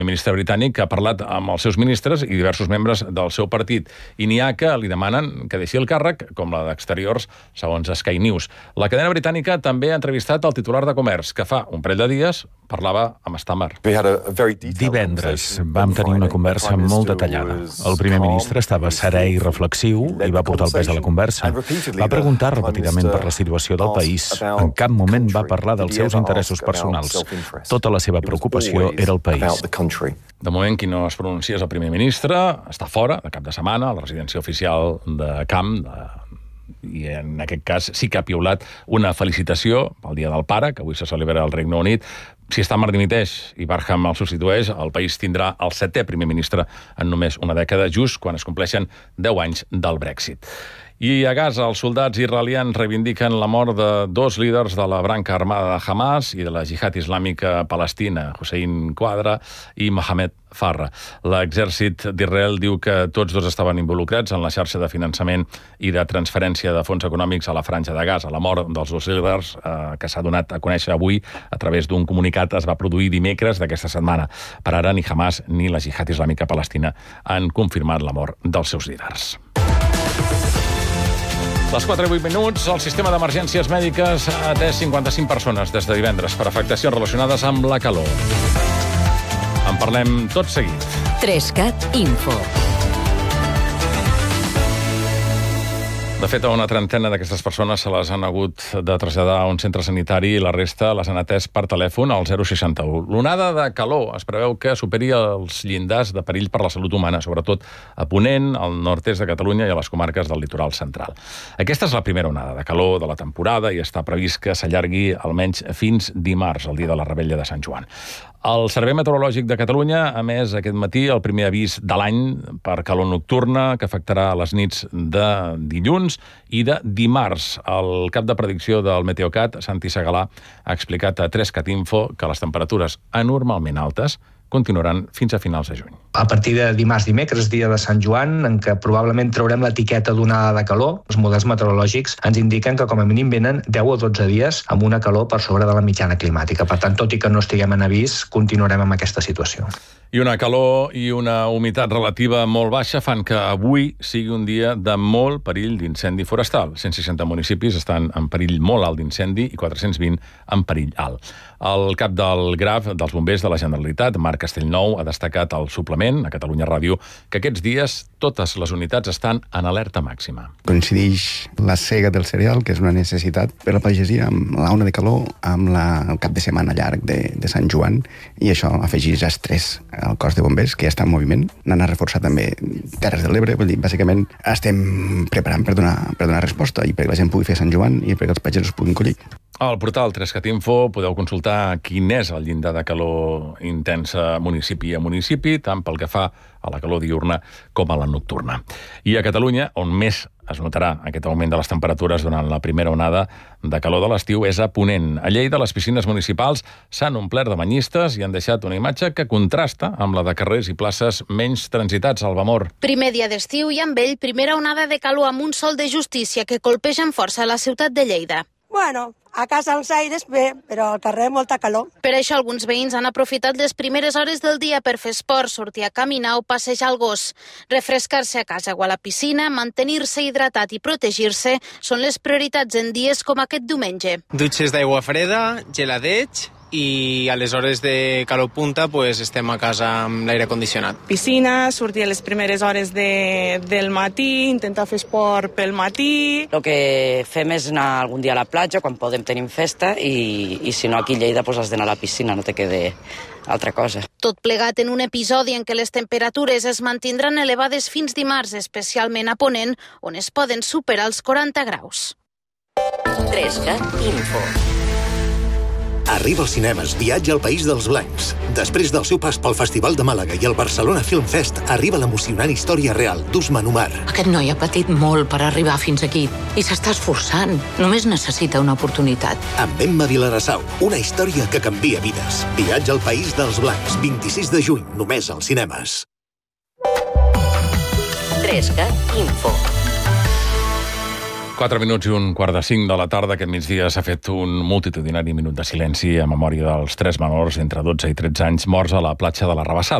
El ministre britànic ha parlat amb els seus ministres i diversos membres del seu partit, i n'hi ha que li demanen que deixi el càrrec, com la d'Exteriors, segons Sky News. La cadena britànica també ha entrevistat el titular de Comerç, que fa un parell de dies parlava amb Stammer. Divendres vam tenir una conversa molt detallada. El primer ministre estava serè i reflexiu i va portar el pes a la conversa. Va preguntar repetidament per la situació del país. En cap moment va parlar dels seus interessos personals. Tota la seva preocupació era el país. De moment, qui no es pronuncia és el primer ministre, està fora, de cap de setmana, a la residència oficial de Camp, i en aquest cas sí que ha piulat una felicitació pel Dia del Pare, que avui se celebra al Regne Unit. Si Stammer dimiteix i Barham el substitueix, el país tindrà el 7è primer ministre en només una dècada, just quan es compleixen 10 anys del Brexit. I a Gaza, els soldats israelians reivindiquen la mort de 2 líders de la branca armada de Hamas i de la Jihad Islàmica Palestina, Hussein Quadra i Mohamed Farra. L'exèrcit d'Israel diu que tots dos estaven involucrats en la xarxa de finançament i de transferència de fons econòmics a la franja de Gaza. La mort dels 2 líders, que s'ha donat a conèixer avui a través d'un comunicat, es va produir dimecres d'aquesta setmana. Per ara, ni Hamas ni la Jihad Islàmica Palestina han confirmat la mort dels seus líders. Les 4:08, el sistema d'emergències mèdiques ha atès 55 persones des de divendres per afectacions relacionades amb la calor. En parlem tot seguit. 3CAT Info. De fet, a una trentena d'aquestes persones se les han hagut de traslladar a un centre sanitari i la resta les han atès per telèfon al 061. L'onada de calor es preveu que superi els llindars de perill per la salut humana, sobretot a Ponent, al nord-est de Catalunya i a les comarques del litoral central. Aquesta és la primera onada de calor de la temporada i està previst que s'allargui almenys fins dimarts, el dia de la Revetlla de Sant Joan. El Servei Meteorològic de Catalunya ha emès aquest matí el primer avís de l'any per calor nocturna que afectarà les nits de dilluns i de dimarts. El cap de predicció del Meteocat, Santi Segalà, ha explicat a 3CAT Info que les temperatures anormalment altes continuaran fins a finals de juny. A partir de dimarts, dimecres, dia de Sant Joan, en què probablement traurem l'etiqueta d'onada de calor, els models meteorològics ens indiquen que com a mínim venen 10 o 12 dies amb una calor per sobre de la mitjana climàtica. Per tant, tot i que no estiguem en avís, continuarem amb aquesta situació. I una calor i una humitat relativa molt baixa fan que avui sigui un dia de molt perill d'incendi forestal. 160 municipis estan en perill molt alt d'incendi i 420 en perill alt. El cap del GRAF dels bombers de la Generalitat, Marc Castellnou, ha destacat al suplement, a Catalunya Ràdio, que aquests dies totes les unitats estan en alerta màxima. Coincideix la sega del cereal, que és una necessitat per la pagesia, amb la ona de calor, amb el cap de setmana llarg de Sant Joan, i això afegeix estrès al cos de bombers, que ja està en moviment. N'han reforçat també Terres de l'Ebre, vull dir, bàsicament estem preparant per donar resposta i perquè la gent pugui fer Sant Joan i perquè els pagesos puguin collir. Al portal 3CAT Info podeu consultar quin és el llindar de calor intensa municipi a municipi, tant pel que fa a la calor diurna com a la nocturna. I a Catalunya, on més es notarà aquest augment de les temperatures durant la primera onada de calor de l'estiu, és a Ponent. A Lleida, les piscines municipals s'han omplert de banyistes i han deixat una imatge que contrasta amb la de carrers i places menys transitats al Vamor. Primer dia d'estiu i amb ell primera onada de calor amb un sol de justícia que colpeja amb força la ciutat de Lleida. Bueno, a casa els aires bé, però al carrer molta calor. Per això alguns veïns han aprofitat les primeres hores del dia per fer esport, sortir a caminar o passejar el gos. Refrescar-se a casa o a la piscina, mantenir-se hidratat i protegir-se són les prioritats en dies com aquest diumenge. Dutxes d'aigua freda, geladeig i a les hores de calor punta pues, estem a casa amb l'aire condicionat. Piscina, sortir a les primeres hores del matí, intentar fer esport pel matí. El que fem és anar algun dia a la platja, quan podem tenim festa, i si no aquí a Lleida pues, has d'anar a la piscina, no te quede altra cosa. Tot plegat en un episodi en què les temperatures es mantindran elevades fins dimarts, especialment a Ponent, on es poden superar els 40 graus. 3CAT Info. Arriba als cinemes Viatge al País dels Blancs. Després del seu pas pel Festival de Màlaga i el Barcelona Film Fest, arriba l'emocionant història real d'Usman Umar. Aquest noi ha patit molt per arribar fins aquí i s'està esforçant. Només necessita una oportunitat. Amb Emma Vilarassau, una història que canvia vides. Viatge al País dels Blancs, 26 de juny, només als cinemes. 3CAT Info. 4 minuts i 4:45 de la tarda. Aquest migdia s'ha fet un multitudinari minut de silenci a memòria dels 3 menors entre 12 i 13 anys morts a la platja de la Rabassada.